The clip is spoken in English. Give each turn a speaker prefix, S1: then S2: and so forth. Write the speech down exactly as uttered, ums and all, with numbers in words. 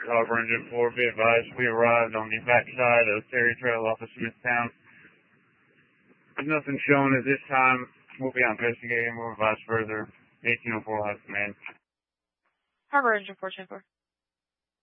S1: Harbor Engine four, be advised, we arrived on the backside of Terry Trail off of Smithtown. There's nothing shown at this time. We'll be investigating. We'll advise further. eighteen oh four has command.
S2: Harbor Engine four ten four.